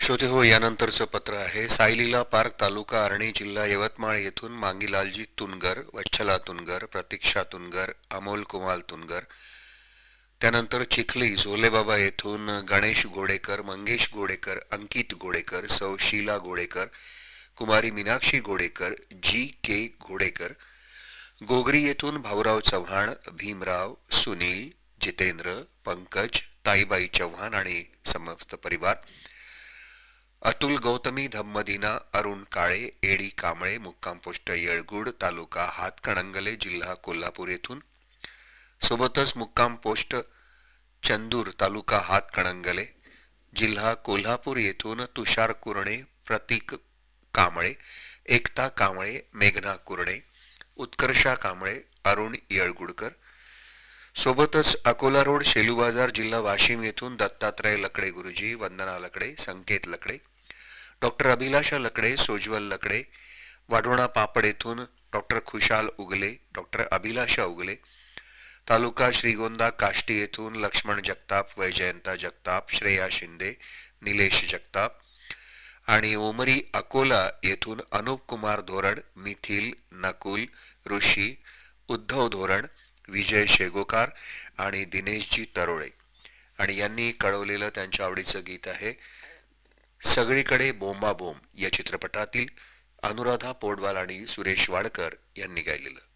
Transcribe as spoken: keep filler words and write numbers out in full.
श्रोते हो, यानंतरचं पत्र आहे. सायलीला पार्क, तालुका आर्णी, जिल्हा यवतमाळ येथून मांगीलालजी तुनगर, वच्छला तुनगर, प्रतीक्षा तुनगर, अमोल कुमार तुनगर. त्यानंतर चिखली झोलेबाबा येथून गणेश गोडेकर, मंगेश गोडेकर, अंकित गोडेकर, सौ शीला गोडेकर, कुमारी मीनाक्षी गोडेकर, जी के गोडेकर. गोगरी येथून भाऊराव चव्हाण, भीमराव, सुनील, जितेंद्र, पंकज, ताईबाई चव्हाण आणि समस्त परिवार. अतुल गौतमी धम्मदिना, अरुण काळे, एडी कांबळे, मुक्काम पोस्ट येळगुड, तालुका हातकणंगले, जिल्हा कोल्हापूर येथून. सोबतच मुक्काम पोस्ट चंदूर, तालुका हातकणंगले, जिल्हा कोल्हापूर येथून तुषार कुरणे, प्रतीक कांबळे, एकता कांबळे, मेघना कुरणे, उत्कर्षा कांबळे, अरुण येळगुडकर. सोबतच अकोला रोड, शेलू बाजार, जिल्हा वाशिम येथून दत्तात्रय लकडे गुरुजी, वंदना लकडे, संकेत लकडे, डॉक्टर अभिलाषा लकडे, सोज्वल लकडे. वाढोणा पापड येथून डॉक्टर खुशाल उगले, डॉक्टर अभिलाषा उगले. तालुका श्रीगोंदा काष्टी येथून लक्ष्मण जगताप, वैजयंता जगताप, श्रेया शिंदे, निलेश जगताप. आणि ओमरी अकोला येथून अनुप कुमार धोरण, मिथिल, नकुल, ऋषी, उद्धव धोरण, विजय शेगोकार आणि दिनेशजी तरोळे. आणि यांनी कळवलेलं त्यांच्या आवडीचं गीत आहे सगळीकडे बोंबा बोंब या चित्रपटातील. अनुराधा पौडवाल आणि सुरेश वाडकर यांनी गायलेलं.